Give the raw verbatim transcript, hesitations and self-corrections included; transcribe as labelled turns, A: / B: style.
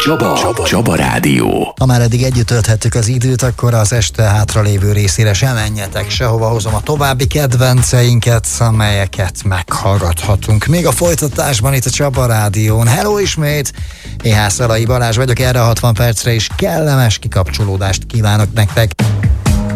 A: Csaba, Csaba, Csaba Rádió.
B: Ha már eddig együtt tölthettük az időt, akkor az este hátralévő részére sem menjetek sehova, hozom a további kedvenceinket, amelyeket meghallgathatunk. Még a folytatásban itt a Csaba Rádión. Hello ismét! Én Hászalai Balázs vagyok, erre a hatvan percre is kellemes kikapcsolódást kívánok nektek.